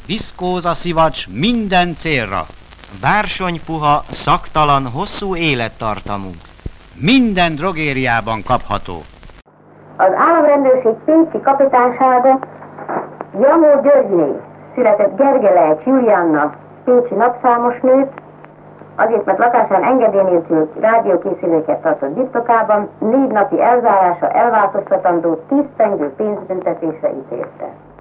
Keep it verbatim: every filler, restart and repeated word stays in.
Viszkóza szivacs minden célra. Bársonypuha, szaktalan, hosszú élettartamú. Minden drogériában kapható. Az államrendőrség pécsi kapitánysága Jamó Györgyné született Gergelejcs Julianna, pécsi napszámos nőt, azért, mert lakásán engedély nélkül rádiókészüléket tartott birtokában, négy napi elzárása elváltoztatandó tíz pengő pénzbüntetésre ítélte.